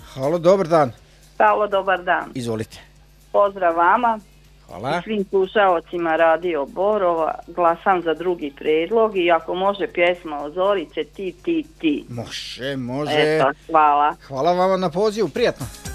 Halo, dobar dan. Halo, dobar dan. Izvolite. Pozdrav vama Hvala. i svim slušaocima Radio Borova. Glasam za drugi predlog i ako može pjesma od Zorice Ti. Može. Eto, hvala. Hvala vama na pozivu, prijatno.